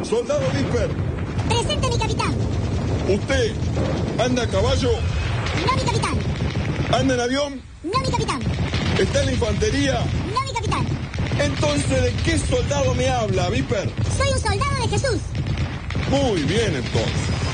Soldado Whisper. Presente, mi capitán. ¿Usted anda a caballo? No, mi capitán. ¿Anda en avión? No, mi capitán. ¿Está en la infantería? No, mi capitán. Entonces, ¿de qué soldado me habla, Whisper? Soy un soldado de Jesús. Muy bien, entonces.